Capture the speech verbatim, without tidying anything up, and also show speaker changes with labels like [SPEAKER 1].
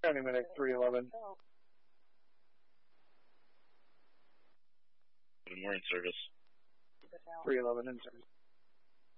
[SPEAKER 1] County Medic three eleven.
[SPEAKER 2] Good morning, service.
[SPEAKER 1] three eleven in service.